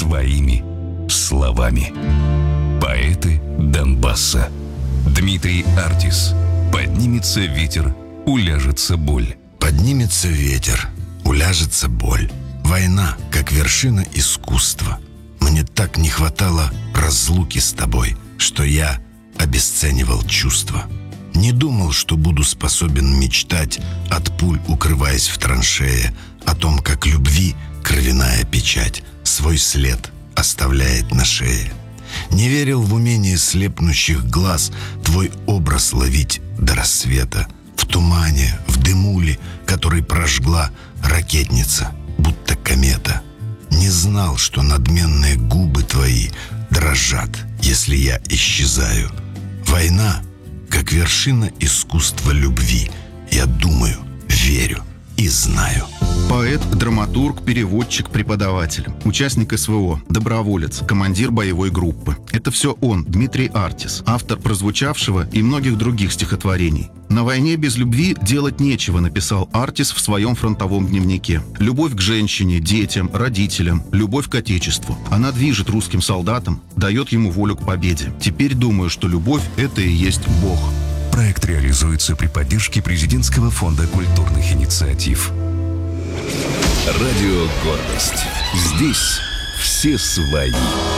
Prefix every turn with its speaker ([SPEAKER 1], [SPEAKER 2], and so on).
[SPEAKER 1] своими словами. Поэты Донбасса. Дмитрий Артис. Поднимется ветер, уляжется боль.
[SPEAKER 2] Поднимется ветер, уляжется боль. Война, как вершина искусства. Мне так не хватало разлуки с тобой, что я обесценивал чувства. Не думал, что буду способен мечтать, от пуль укрываясь в траншее, о том, как любви кровяная печать свой след оставляет на шее. Не верил в умение слепнущих глаз твой образ ловить до рассвета, в тумане, в дыму ли, который прожгла ракетница, будто комета. Не знал, что надменные губы твои дрожат, если я исчезаю. Война, как вершина искусства любви. Я думаю, верю и знаю.
[SPEAKER 3] Поэт, драматург, переводчик, преподаватель, участник СВО, доброволец, командир боевой группы. Это все он, Дмитрий Артис, автор прозвучавшего и многих других стихотворений. «На войне без любви делать нечего», написал Артис в своем фронтовом дневнике. Любовь к женщине, детям, родителям, любовь к отечеству. Она движет русским солдатам, дает ему волю к победе. Теперь думаю, что любовь – это и есть Бог.
[SPEAKER 1] Проект реализуется при поддержке Президентского фонда культурных инициатив. Радио «Гордость». Здесь все свои.